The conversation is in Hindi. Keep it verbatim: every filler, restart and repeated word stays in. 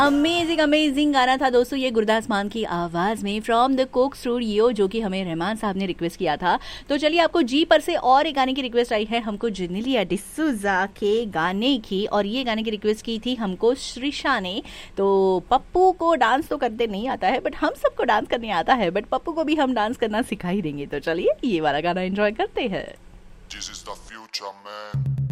अमेजिंग अमेजिंग गाना था दोस्तों ये गुरदास मान की आवाज में फ्रॉम द कोक स्टूडियो, जो कि हमें रहमान साहब ने रिक्वेस्ट किया था। तो चलिए आपको जी पर से और एक गाने की रिक्वेस्ट आई है हमको जेनेलिया डिसूजा के गाने की, और ये गाने की रिक्वेस्ट की थी हमको श्रीशा ने। तो पप्पू को डांस तो करते नहीं आता है, बट हम सबको डांस करने आता है, बट पप्पू को भी हम डांस करना सिखा ही देंगे। तो चलिए ये वाला गाना एंजॉय करते हैं। This is the future, man.